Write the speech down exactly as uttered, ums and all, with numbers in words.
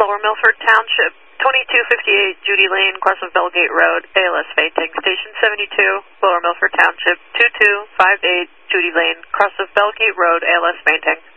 Lower Milford Township, twenty-two fifty-eight Judy Lane, cross of Bellgate Road, A L S fainting. Station seventy-two, Lower Milford Township, two two five eight Judy Lane, cross of Bellgate Road, A L S fainting.